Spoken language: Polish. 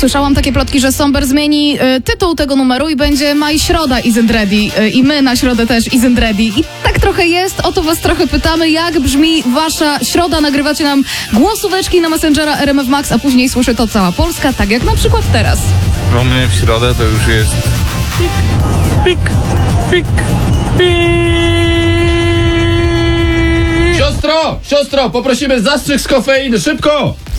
Słyszałam takie plotki, że Somber zmieni tytuł tego numeru i będzie My Środa Isn't Ready. I my na środę też Isn't Ready. I tak trochę jest, o to was trochę pytamy, jak brzmi wasza środa. Nagrywacie nam głosóweczki na Messengera RMF Max, a później słyszy to cała Polska, tak jak na przykład teraz. U mnie w środę to już jest pik, pik, pik. Siostro, poprosimy zastrzyk z kofeiny, szybko!